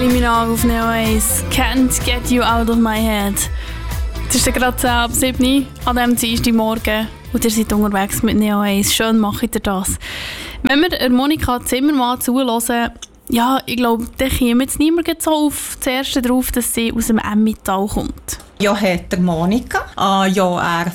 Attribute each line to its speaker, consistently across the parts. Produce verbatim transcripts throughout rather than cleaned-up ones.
Speaker 1: Kylie Minogue auf Neo eins. Can't get you out of my head. Es ist gerade zehn ab sieben an diesem Dienstagmorgen und ihr seid unterwegs mit Neo eins. Schön macht ihr das. Wenn wir Monika Zimmermann zuhören, ja, ich glaube, dann kommt jetzt niemand so auf das Erste drauf, dass sie aus dem Emmental kommt.
Speaker 2: Jag heter Monika. Jag är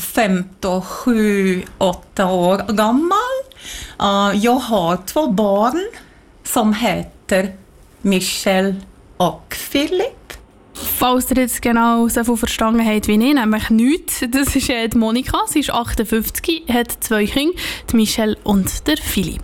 Speaker 2: femtiosju år gammal. Jag har två barn som heter Michelle och Philipp.
Speaker 1: Falls ihr jetzt genau so viel verstanden habt wie ich, nämlich nichts. Das ist die Monika, sie ist achtundfünfzig, hat zwei Kinder, die Michelle und der Philipp.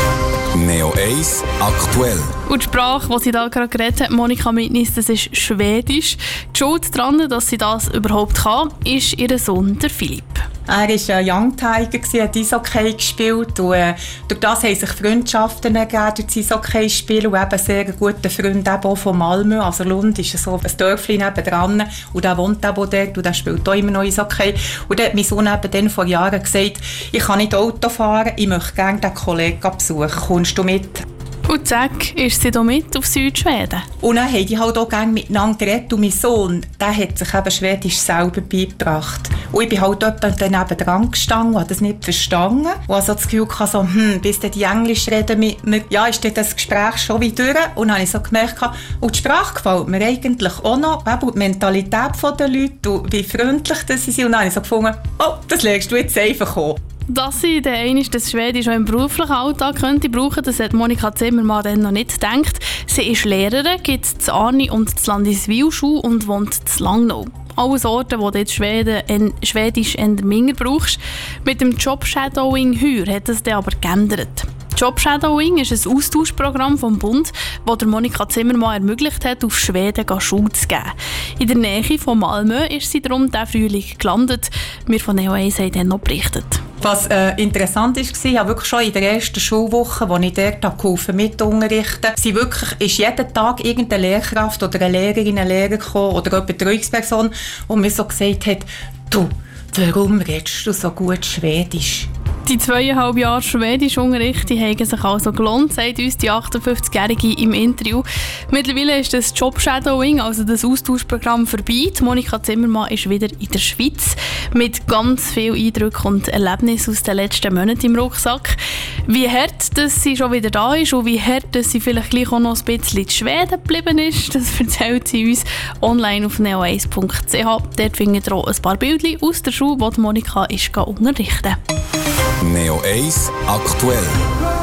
Speaker 3: Neo eins aktuell.
Speaker 1: Und die Sprache, die sie da gerade geredet hat, Monika Mitnis, das ist Schwedisch. Die Schuld daran, dass sie das überhaupt kann, ist ihr Sohn, der Philipp.
Speaker 2: Er war ein Young Tiger, hat Eishockey gespielt und äh, durch das haben sich Freundschaften ergeben, durch das Eishockey-Spiel und eben sehr ein guter Freund eben auch von Malmö, also Lund ist so ein Dörfchen nebendran und der wohnt eben dort und der spielt auch immer noch Eishockey. Und dann hat mein Sohn eben dann vor Jahren gesagt, ich kann nicht Auto fahren, ich möchte gerne den Kollegen besuchen, kommst du mit?
Speaker 1: Und zack, ist sie hier mit auf Südschweden.
Speaker 2: Und dann haben die halt auch gerne miteinander geredet und mein Sohn, der hat sich eben Schwedisch selber beigebracht. Und ich bin halt dort daneben dran gestanden und habe das nicht verstanden. Und also das Gefühl hatte, so, hm, bis dann die Englisch reden mit mir, ja, ist dann das Gespräch schon wieder durch. Und dann habe ich so gemerkt, und die Sprache gefällt mir eigentlich auch noch, eben die Mentalität der Leute und wie freundlich das sie sind. Und dann habe ich so gefunden, oh, das lernst du jetzt einfach auch.
Speaker 1: Dass sie den einmal das Schwedisch auch im beruflichen Alltag könnte brauchen, das hat Monika Zimmermann dann noch nicht gedacht. Sie ist Lehrerin, gibt zu Arni und zu Landiswil Schule und wohnt zu Langnau. Alles Orte, wo du jetzt Schweden, en, Schwedisch und Minger brauchst. Mit dem Jobshadowing heuer hat es dann aber geändert. Jobshadowing ist ein Austauschprogramm vom Bund, das der Monika Zimmermann ermöglicht hat, auf Schweden Schule zu geben. In der Nähe von Malmö ist sie darum diesen Frühling gelandet. Wir von Neo eins haben dann noch berichtet.
Speaker 2: Was äh, interessant war, ich habe wirklich schon in der ersten Schulwoche, als ich dort geholfen mitunterrichten, sie wirklich ist jeden Tag irgendeine Lehrkraft oder eine Lehrerin, ein Lehrer gekommen oder eine Betreuungsperson, die mir so gesagt hat, du, warum redest du so gut Schwedisch?
Speaker 1: Die zweieinhalb Jahre Schwedischunterricht die haben sich also gelohnt, sagt uns die achtundfünfzigjährige im Interview. Mittlerweile ist das Jobshadowing, also das Austauschprogramm, vorbei. Die Monika Zimmermann ist wieder in der Schweiz mit ganz vielen Eindrücken und Erlebnissen aus den letzten Monaten im Rucksack. Wie hart dass sie schon wieder da ist und wie hart dass sie vielleicht gleich auch noch ein bisschen in Schweden geblieben ist, das erzählt sie uns online auf neo eins punkt c h. Dort findet ihr auch ein paar Bildchen aus der Schule, die Monika ist unterrichten.
Speaker 3: Neo eins aktuell.